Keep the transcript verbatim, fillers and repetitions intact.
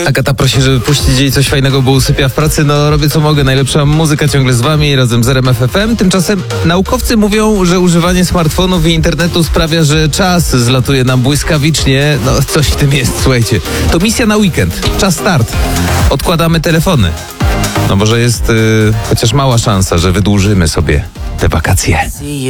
Agata prosi, żeby puścić jej coś fajnego, bo usypia w pracy. No, robię co mogę. Najlepsza muzyka ciągle z wami, razem z R M F F M. Tymczasem naukowcy mówią, że używanie smartfonów i internetu sprawia, że czas zlatuje nam błyskawicznie. No, coś w tym jest, słuchajcie. To misja na weekend. Czas start. Odkładamy telefony. No może jest yy, chociaż mała szansa, że wydłużymy sobie te wakacje.